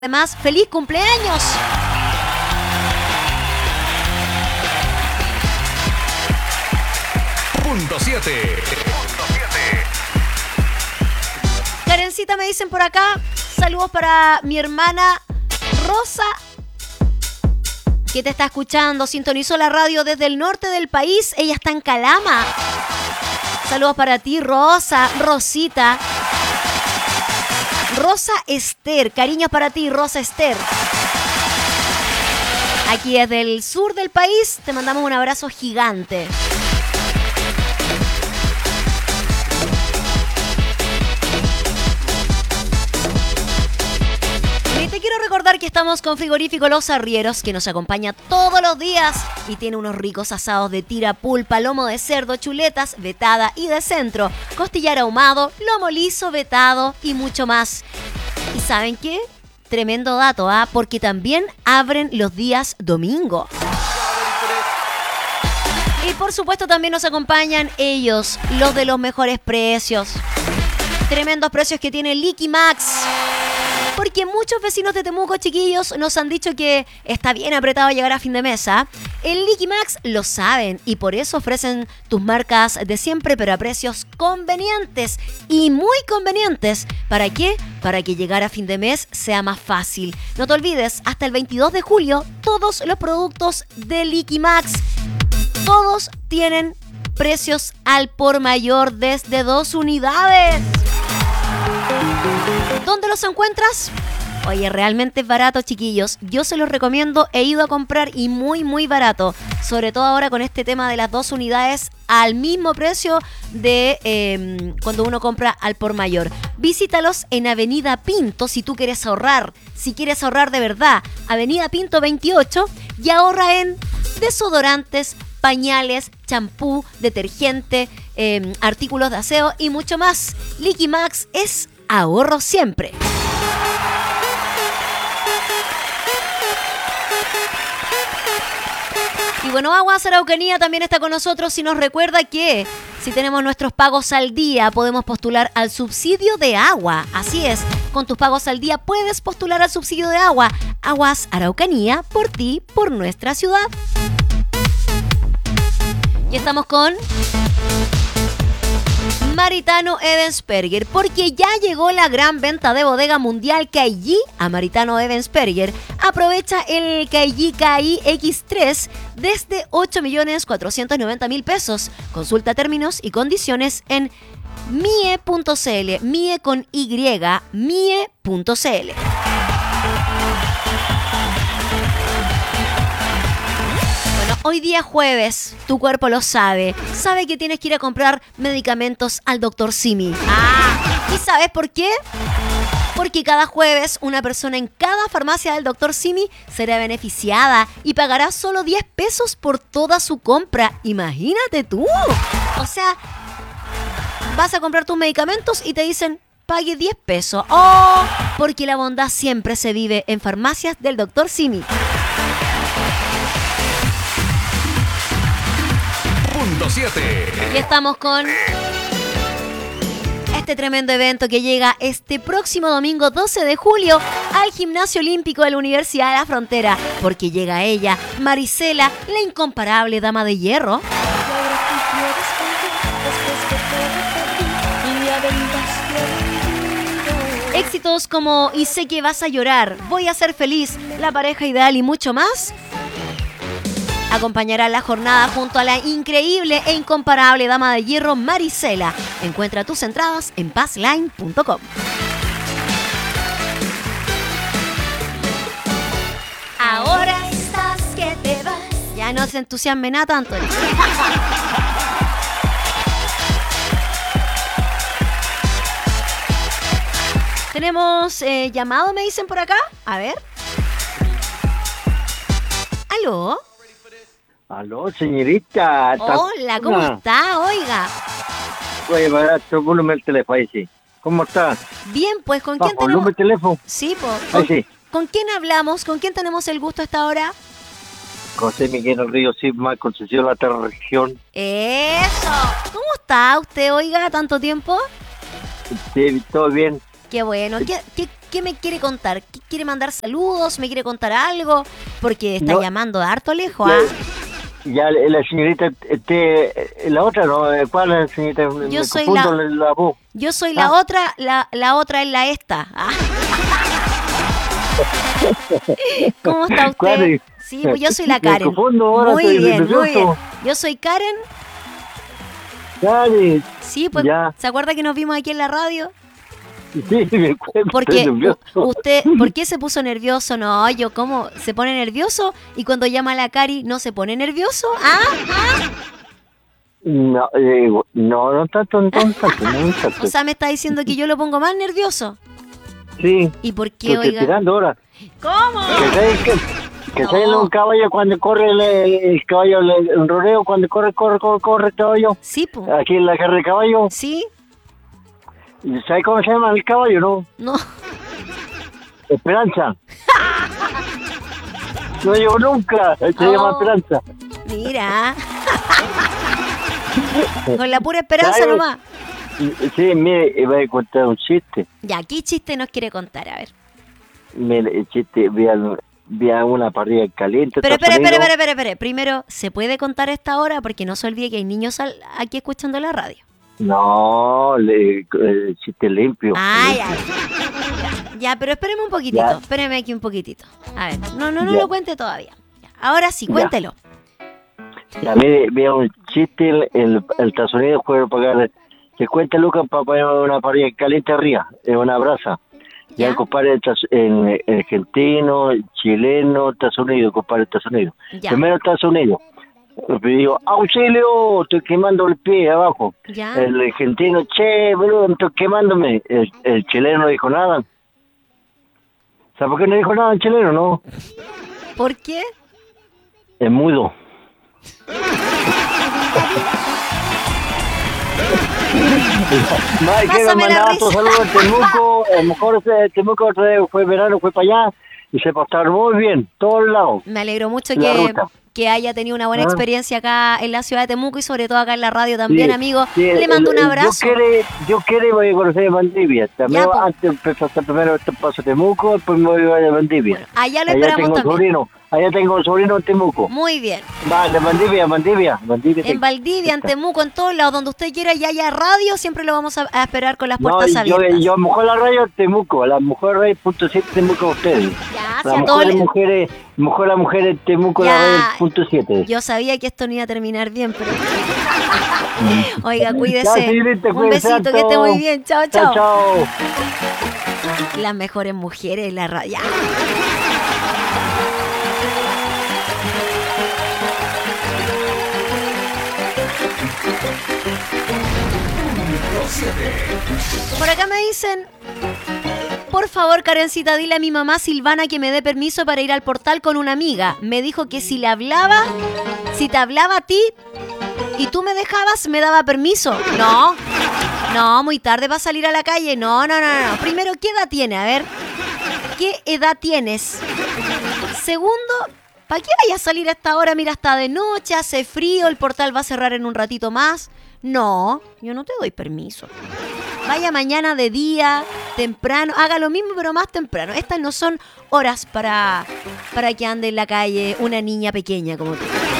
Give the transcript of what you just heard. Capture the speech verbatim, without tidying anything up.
Además, ¡feliz cumpleaños! Punto siete. Punto siete. Karencita, me dicen por acá, saludos para mi hermana Rosa, que te está escuchando, sintonizó la radio desde el norte del país, ella está en Calama. Saludos para ti, Rosa, Rosita. Rosa Esther, cariños para ti, Rosa Esther. Aquí desde el sur del país te mandamos un abrazo gigante. Y te quiero recordar que estamos con Frigorífico Los Arrieros, que nos acompaña todos los días y tiene unos ricos asados de tira, pulpa, lomo de cerdo, chuletas, vetada y de centro, costillar ahumado, lomo liso, vetado y mucho más. ¿Y saben qué? Tremendo dato, ¿ah? Porque también abren los días domingo. Y por supuesto también nos acompañan ellos, los de los mejores precios. Tremendos precios que tiene Liquimax. Porque muchos vecinos de Temuco, chiquillos, nos han dicho que está bien apretado llegar a fin de mes. En Liquimax lo saben y por eso ofrecen tus marcas de siempre, pero a precios convenientes y muy convenientes. ¿Para qué? Para que llegar a fin de mes sea más fácil. No te olvides, hasta el veintidós de julio, todos los productos de Liquimax, todos tienen precios al por mayor desde dos unidades. ¿Dónde los encuentras? Oye, realmente es barato, chiquillos. Yo se los recomiendo, he ido a comprar y muy, muy barato. Sobre todo ahora con este tema de las dos unidades al mismo precio de eh, cuando uno compra al por mayor. Visítalos en Avenida Pinto si tú quieres ahorrar. Si quieres ahorrar de verdad, Avenida Pinto veintiocho, y ahorra en desodorantes, pañales, champú, detergente, eh, artículos de aseo y mucho más. Liquimax es ahorro siempre. Y bueno, Aguas Araucanía también está con nosotros y nos recuerda que si tenemos nuestros pagos al día, podemos postular al subsidio de agua. Así es, con tus pagos al día puedes postular al subsidio de agua. Aguas Araucanía, por ti, por nuestra ciudad. Y estamos con Maritano Ebensperger, porque ya llegó la gran venta de bodega mundial K I G a Maritano Ebensperger. Aprovecha el K I G K I X tres desde ocho millones cuatrocientos noventa mil pesos. Consulta términos y condiciones en mie punto cl, mie con Y, mie punto cl. Hoy día jueves, tu cuerpo lo sabe. Sabe que tienes que ir a comprar medicamentos al doctor Simi. Ah, ¿y sabes por qué? Porque cada jueves una persona en cada farmacia del doctor Simi será beneficiada y pagará solo diez pesos por toda su compra. Imagínate tú. O sea, vas a comprar tus medicamentos y te dicen, pague diez pesos. Oh, porque la bondad siempre se vive en farmacias del doctor Simi. siete. Y estamos con este tremendo evento que llega este próximo domingo doce de julio al Gimnasio Olímpico de la Universidad de la Frontera, porque llega ella, Marisela, la incomparable dama de hierro. Éxitos como Y sé que vas a llorar, Voy a ser feliz, La pareja ideal y mucho más acompañará la jornada junto a la increíble e incomparable dama de hierro Marisela. Encuentra tus entradas en passline punto com. Ahora estás que te vas. Ya no se entusiasme nada tanto. Tenemos eh, llamado, me dicen por acá. A ver. ¿Aló? Aló, señorita. Hola, ¿cómo Ah. está? Oiga. Oye, barato, volumen el teléfono, ahí sí. ¿Cómo está? Bien, pues, ¿con Bajo quién tenemos? volumen el teléfono. Sí, pues. Ahí ¿Con, sí. ¿Con quién hablamos? ¿Con quién tenemos el gusto a esta hora? José Miguel del Río Sigma, Concesión La Terra Región. Eso. ¿Cómo está usted, oiga, tanto tiempo? Sí, todo bien. Qué bueno. ¿Qué, qué, ¿Qué me quiere contar? ¿Qué- ¿Quiere mandar saludos? ¿Me quiere contar algo? Porque está No. llamando de harto lejos, Ya, ¿ah? ya la señorita, este, la otra, ¿no? ¿Cuál es la señorita? Me- Yo me soy confundo la- la, la voz. Yo soy la Ah. otra, la, la otra es la esta. ¿ah? ¿Cómo está usted? ¿Cuál es? Sí, pues yo soy la Me Karen. confundo ahora, Muy estoy bien, muy bien. nervioso. Yo soy Karen. Dale. Sí, pues, Ya. ¿se acuerda que nos vimos aquí en la radio? Sí, me acuerdo. Porque estoy nervioso. u- usted, ¿por qué se puso nervioso? No, yo, ¿cómo? ¿Se pone nervioso? Y cuando llama a la Cari, ¿no se pone nervioso? ¿Ah? ¿Ah? No, eh, no, no tanto, no tanto, no tanto. O sea, me está diciendo que yo lo pongo más nervioso. Sí, ¿Y por qué, que estoy oiga? tirando ahora. ¿Cómo? Que sabes que, que No. sabes un caballo cuando corre el, el caballo, el, el rodeo, cuando corre, corre, corre, corre el caballo. Sí, po. Aquí en la carrera de caballo. ¿Sí? ¿Sabes cómo se llama el caballo, no? No. Esperanza. No llevo nunca, se Oh. llama Esperanza. Mira. Con la pura esperanza ¿Sabes? nomás. Sí, mire, iba a contar un chiste. Ya, ¿qué chiste nos quiere contar? A ver. Mire, el chiste, vi a, vi a una parrilla caliente. Pero espere, Estados espere, Unidos. espere, espere, espere. Primero, ¿se puede contar esta hora? Porque no se olvide que hay niños al- aquí escuchando la radio. No, le, el chiste limpio. Ay, ay. Ya, pero espéreme un poquitito. Ya. Espéreme aquí un poquitito. A ver, no, no, no Ya. lo cuente todavía. Ya. Ahora sí, Ya. cuéntelo. Ya, mire, vi a un chiste, el, el, el Estados Unidos puede pagar cincuenta lucas para poner una parrilla caliente arriba, en una brasa. Ya, Ya. compadre, Estados- en, en argentino, chileno, Estados Unidos, compadre, Estados Unidos. Ya. Primero Estados Unidos. Le digo, auxilio, estoy quemando el pie abajo. Ya. El argentino, che, boludo, estoy quemándome. El, el chileno no dijo nada. ¿Sabes por qué no dijo nada el chileno, no? ¿Por qué? Es mudo. Más quiero Pásame la mandar risa. otro saludo a Temuco. A lo mejor ese Temuco otra vez fue verano, fue para allá y se pasaron muy bien, todos lados. Me alegro mucho La que, ruta. que haya tenido una buena Ah. experiencia acá en la ciudad de Temuco y sobre todo acá en la radio también, Sí, amigo. sí, Le el- mando un el- abrazo. Yo quiero, yo quiero voy a conocer Valdivia. También Ya, po. antes de pasar primero este paso a Temuco, después me voy a Valdivia. Bueno, allá lo allá esperamos tengo un también. sobrino, allá tengo un sobrino en Temuco. Muy bien. Vale, Valdivia, Valdivia, Valdivia. En tengo. Valdivia, en Está. Temuco, en todos lados, donde usted quiera y haya radio, siempre lo vamos a, a esperar con las No, puertas yo, abiertas. yo, a lo mejor la radio Temuco, a la mujer radio punto siete Temuco a ustedes. Ya, si La a mujer, todos las le- mujeres, mejor las mujeres Temuco Ya. la radio punto siete. Yo sabía que esto no iba a terminar bien, pero... Oiga, Ya, cuídese. señorita, Un cuídese besito, que harto. esté muy bien. Chao, chao. Chao, chao. Las mejores mujeres de la radio. Ya. Por acá me dicen, por favor, Karencita, dile a mi mamá Silvana que me dé permiso para ir al portal con una amiga. Me dijo que si le hablaba, si te hablaba a ti y tú me dejabas, me daba permiso. No, no, muy tarde va a salir a la calle. No, no, no, no. Primero, ¿qué edad tiene? A ver, ¿qué edad tienes? Segundo, ¿para qué vayas a salir a esta hora? Mira, está de noche, hace frío, el portal va a cerrar en un ratito más. No, yo no te doy permiso. Vaya mañana de día, temprano, haga lo mismo pero más temprano. Estas no son horas para, para que ande en la calle una niña pequeña como tú.